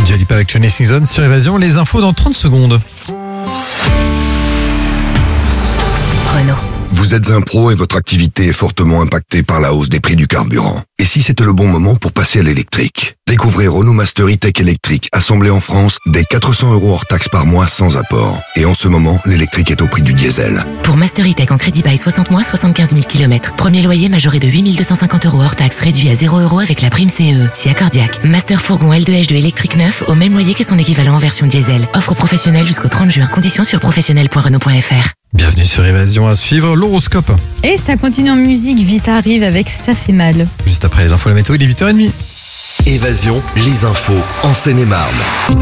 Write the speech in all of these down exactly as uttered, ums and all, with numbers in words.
Dua Lipa avec Johnny Season sur Évasion. Les infos dans trente secondes. Renault. Vous êtes un pro et votre activité est fortement impactée par la hausse des prix du carburant. Et si c'était le bon moment pour passer à l'électrique? Découvrez Renault Master E-Tech électrique, assemblé en France, dès quatre cents euros hors taxe par mois sans apport. Et en ce moment, l'électrique est au prix du diesel. Pour Master E-Tech en crédit bail soixante mois, soixante-quinze mille kilomètres. Premier loyer majoré de huit mille deux cent cinquante euros hors taxe, réduit à zéro euros avec la prime C E E. Si accordiaque. Master Fourgon L deux H deux électrique neuf au même loyer que son équivalent en version diesel. Offre professionnelle jusqu'au trente juin. Conditions sur professionnel point renault point f r. Bienvenue sur Évasion, à suivre l'horoscope. Et ça continue en musique, Vita arrive avec Ça fait mal. Juste après les infos, la météo, il est huit heures trente. Évasion, les infos en Seine-et-Marne.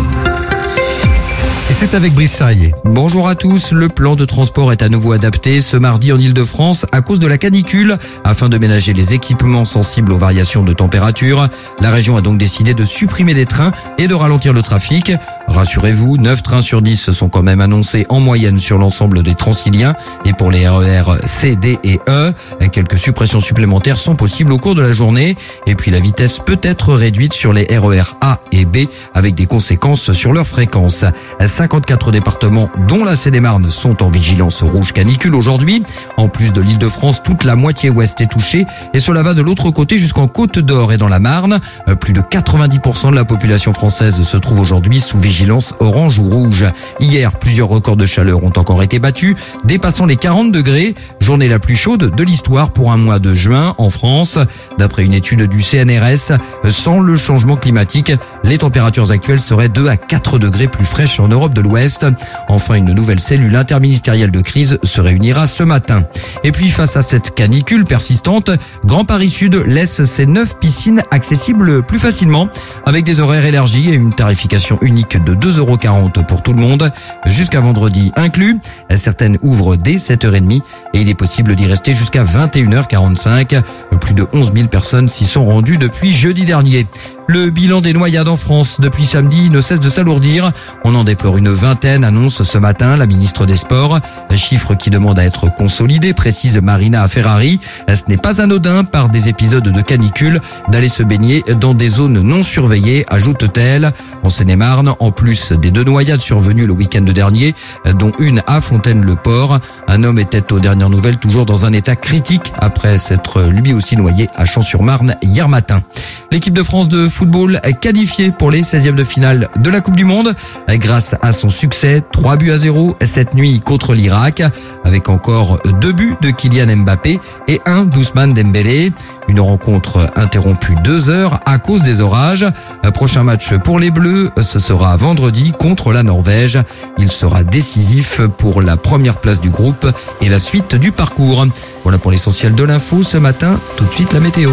Et c'est avec Brice Charrier. Bonjour à tous, le plan de transport est à nouveau adapté ce mardi en Ile-de-France à cause de la canicule. Afin de ménager les équipements sensibles aux variations de température, la région a donc décidé de supprimer des trains et de ralentir le trafic. Rassurez-vous, neuf trains sur dix sont quand même annoncés en moyenne sur l'ensemble des Transiliens et pour les R E R C, D et E. Quelques suppressions supplémentaires sont possibles au cours de la journée et puis la vitesse peut être réduite sur les R E R A et B avec des conséquences sur leur fréquence. cinquante-quatre départements, dont la Seine-et-Marne, sont en vigilance rouge canicule aujourd'hui. En plus de l'Île-de-France, toute la moitié ouest est touchée et cela va de l'autre côté jusqu'en Côte d'Or et dans la Marne. Plus de quatre-vingt-dix pour cent de la population française se trouve aujourd'hui sous vigilance orange ou rouge. Hier, plusieurs records de chaleur ont encore été battus, dépassant les quarante degrés. Journée la plus chaude de l'histoire pour un mois de juin en France. D'après une étude du C N R S, sans le changement climatique, les températures actuelles seraient deux à quatre degrés plus fraîches en Europe de l'Ouest. Enfin, une nouvelle cellule interministérielle de crise se réunira ce matin. Et puis, face à cette canicule persistante, Grand Paris Sud laisse ses neuf piscines accessibles plus facilement, avec des horaires élargis et une tarification unique de deux euros quarante pour tout le monde, jusqu'à vendredi inclus. Certaines ouvrent dès sept heures trente et il est possible d'y rester jusqu'à vingt et une heures quarante-cinq. Plus de onze mille personnes s'y sont rendues depuis jeudi dernier. Le bilan des noyades en France depuis samedi ne cesse de s'alourdir. On en déplore une vingtaine, annonce ce matin la ministre des Sports. Chiffre qui demande à être consolidé, précise Marina Ferrari. Ce n'est pas anodin par des épisodes de canicule d'aller se baigner dans des zones non surveillées, ajoute-t-elle. En Seine-et-Marne, en plus des deux noyades survenues le week-end dernier, dont une à Fontaine-le-Port, un homme était aux dernières nouvelles toujours dans un état critique après s'être lui aussi noyé à Champs-sur-Marne hier matin. L'équipe de France de football qualifiée pour les seizièmes de finale de la Coupe du Monde grâce à son succès trois buts à zéro cette nuit contre l'Irak, avec encore deux buts de Kylian Mbappé et un d'Ousmane Dembélé. Une rencontre interrompue deux heures à cause des orages. Prochain match pour les Bleus, ce sera vendredi contre la Norvège. Il sera décisif pour la première place du groupe et la suite du parcours. Voilà pour l'essentiel de l'info ce matin. Tout de suite la météo.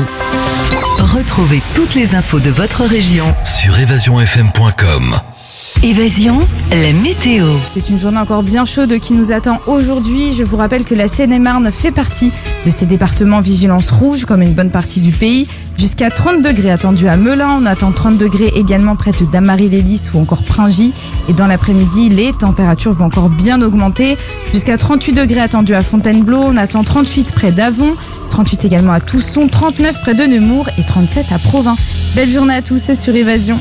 Retrouvez toutes les infos de votre région Sur évasion f m point com. Évasion, la météo. C'est une journée encore bien chaude qui nous attend aujourd'hui. Je vous rappelle que la Seine-et-Marne fait partie de ces départements vigilance rouge, comme une bonne partie du pays. Jusqu'à trente degrés attendus à Melun. On attend trente degrés également près de Damary-les-Lys ou encore Pringy. Et dans l'après-midi, les températures vont encore bien augmenter. Jusqu'à trente-huit degrés attendus à Fontainebleau. On attend trente-huit près d'Avon. trente-huit également à Tousson. trente-neuf près de Nemours et trente-sept à Provins. Belle journée à tous sur Évasion.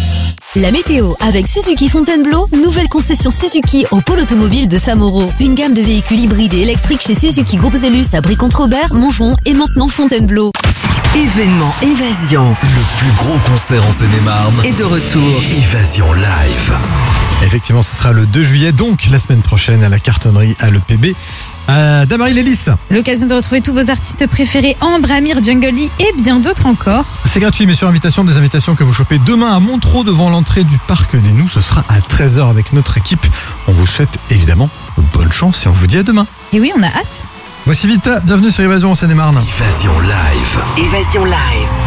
La météo avec Suzuki Fontainebleau, nouvelle concession Suzuki au pôle automobile de Samoro. Une gamme de véhicules hybrides et électriques chez Suzuki Groupe Zellus à Brie-Contre-Robert, Montgeron et maintenant Fontainebleau. Événement Évasion. Le plus gros concert en Seine-et-Marne Et de retour. Évasion Live. Effectivement, ce sera le deux juillet, donc la semaine prochaine à la cartonnerie à l'E P B. À Damary-les-Lys. L'occasion de retrouver tous vos artistes préférés, Ambre, Amir, Jungle Lee et bien d'autres encore. C'est gratuit, mais sur invitation, des invitations que vous chopez demain à Montreux devant l'entrée du Parc des Nous. Ce sera à treize heures avec notre équipe. On vous souhaite évidemment bonne chance et on vous dit à demain. Et oui, on a hâte. Voici Vita, bienvenue sur Évasion en Seine-et-Marne. Évasion Live. Évasion Live.